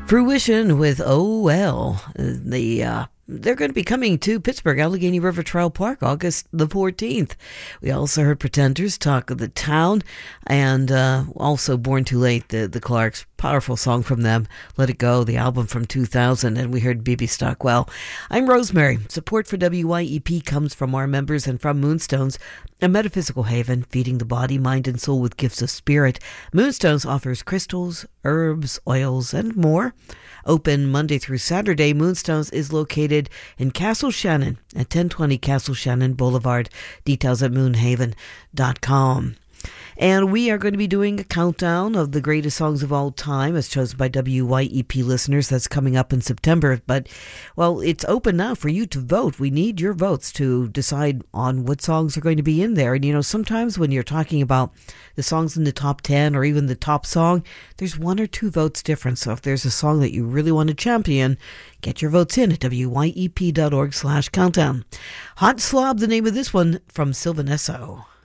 Fruition with Oh Well. They're going to be coming to Pittsburgh, Allegheny River Trail Park, August the 14th. We also heard Pretenders, Talk of the Town, and also Born Too Late, the Clarks. Powerful song from them, Let It Go, the album from 2000, and we heard BB Stockwell. I'm Rosemary. Support for WYEP comes from our members and from Moonstones, a metaphysical haven feeding the body, mind, and soul with gifts of spirit. Moonstones offers crystals, herbs, oils, and more. Open Monday through Saturday, Moonstones is located in Castle Shannon at 1020 Castle Shannon Boulevard. Details at moonhaven.com. And we are going to be doing a countdown of the greatest songs of all time as chosen by WYEP listeners. That's coming up in September. But, well, it's open now for you to vote. We need your votes to decide on what songs are going to be in there. And, you know, sometimes when you're talking about the songs in the top 10 or even the top song, there's one or two votes difference. So if there's a song that you really want to champion, get your votes in at wyep.org/countdown. Hot Slob, the name of this one from Sylvan Esso.